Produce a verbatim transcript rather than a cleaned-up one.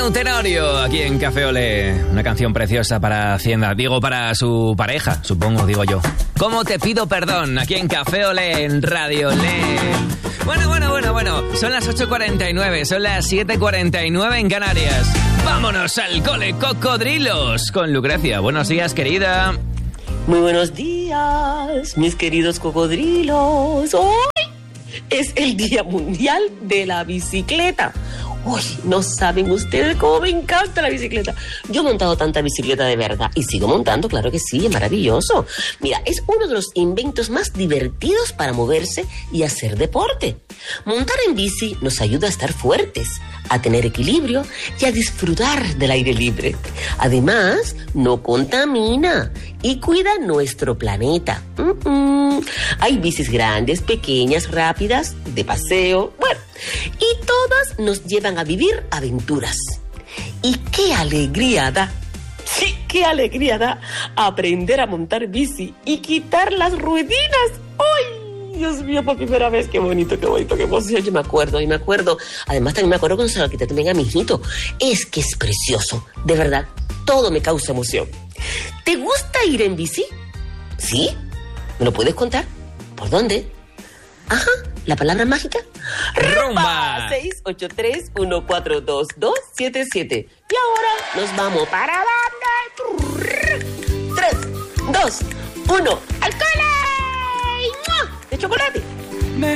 Manu Tenorio, aquí en Café Olé. Una canción preciosa para Hacienda. Digo, para su pareja, supongo, digo yo. ¿Cómo te pido perdón? Aquí en Café Olé, en Radio Olé. Bueno, bueno, bueno, bueno. Son las ocho cuarenta y nueve, son las siete cuarenta y nueve en Canarias. ¡Vámonos al cole, cocodrilos! Con Lucrecia. Buenos días, querida. Muy buenos días, mis queridos cocodrilos. Hoy es el Día Mundial de la Bicicleta. Uy, no saben ustedes cómo me encanta la bicicleta. Yo he montado tanta bicicleta de verdad y sigo montando, claro que sí, es maravilloso. Mira, es uno de los inventos más divertidos para moverse y hacer deporte. Montar en bici nos ayuda a estar fuertes, a tener equilibrio y a disfrutar del aire libre. Además, no contamina y cuida nuestro planeta. Mm-mm. Hay bicis grandes, pequeñas, rápidas, de paseo, bueno, y todas nos llevan a vivir aventuras. Y qué alegría da, sí, qué alegría da aprender a montar bici y quitar las ruedinas. ¡Ay! Dios mío, por primera vez, qué bonito, qué bonito, qué emoción. Yo me acuerdo, y me acuerdo, además también me acuerdo cuando se lo quité también a mi hijito. Es que es precioso, de verdad, todo me causa emoción. ¿Te gusta ir en bici? ¿Sí? ¿Me lo puedes contar? ¿Por dónde? Ajá, la palabra mágica. ¡Rumba! seis ocho tres, uno cuatro dos, dos siete siete. Y ahora nos vamos para adelante. tres, dos, uno, ¡al cole! ¡Mua! De chocolate.